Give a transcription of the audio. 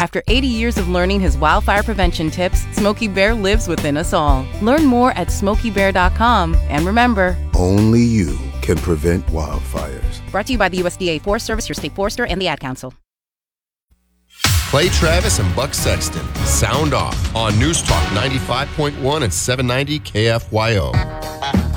After 80 years of learning his wildfire prevention tips, Smokey Bear lives within us all. Learn more at SmokeyBear.com. And remember, only you can prevent wildfires. Brought to you by the USDA Forest Service, your state forester, and the Ad Council. Clay Travis and Buck Sexton. Sound off on News Talk 95.1 and 790 KFYO.